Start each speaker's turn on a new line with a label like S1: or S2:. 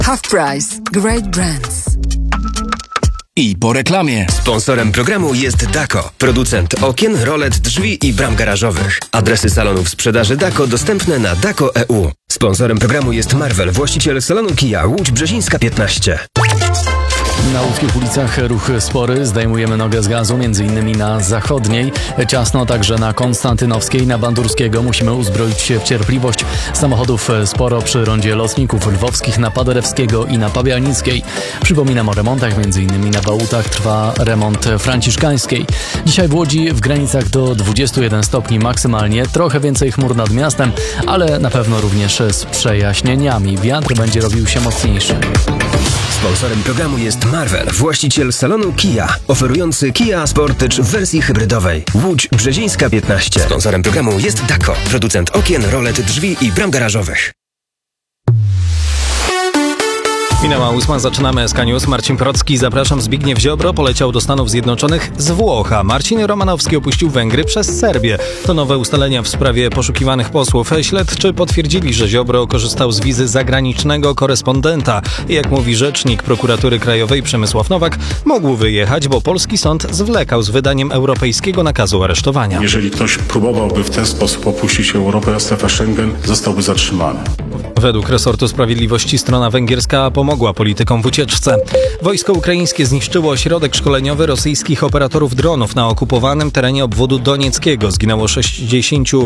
S1: Half Price. Great brands.
S2: I po reklamie.
S3: Sponsorem programu jest Dako, producent okien, rolet, drzwi i bram garażowych. Adresy salonów sprzedaży Dako dostępne na Dako.eu. Sponsorem programu jest Marvel, właściciel salonu Kia Łódź Brzezińska 15.
S4: Na łódzkich ulicach ruch spory. Zdejmujemy nogę z gazu, m.in. na Zachodniej. Ciasno także na Konstantynowskiej, na Bandurskiego. Musimy uzbroić się w cierpliwość. Samochodów sporo przy rondzie Lotników Lwowskich, na Paderewskiego i na Pabianickiej. Przypominam o remontach, m.in. na Bałutach trwa remont Franciszkańskiej. Dzisiaj w Łodzi w granicach do 21 stopni maksymalnie. Trochę więcej chmur nad miastem, ale na pewno również z przejaśnieniami. Wiatr będzie robił się mocniejszy.
S3: Sponsorem programu jest Marvel, właściciel salonu Kia, oferujący Kia Sportage w wersji hybrydowej. Łódź Brzezińska 15. Sponsorem programu jest Dako, producent okien, rolet, drzwi i bram garażowych.
S5: Minęła 8, zaczynamy SK News. Marcin Procki, zapraszam. Zbigniew Ziobro poleciał do Stanów Zjednoczonych z Włoch, a Marcin Romanowski opuścił Węgry przez Serbię. To nowe ustalenia w sprawie poszukiwanych posłów. Śledczy potwierdzili, że Ziobro korzystał z wizy zagranicznego korespondenta. Jak mówi rzecznik prokuratury krajowej Przemysław Nowak, mógł wyjechać, bo polski sąd zwlekał z wydaniem europejskiego nakazu aresztowania.
S6: Jeżeli ktoś próbowałby w ten sposób opuścić Europę, a strefę Schengen, zostałby zatrzymany.
S5: Według resortu sprawiedliwości strona węgierska pomogła politykom w ucieczce. Wojsko ukraińskie zniszczyło ośrodek szkoleniowy rosyjskich operatorów dronów na okupowanym terenie obwodu donieckiego. Zginęło 60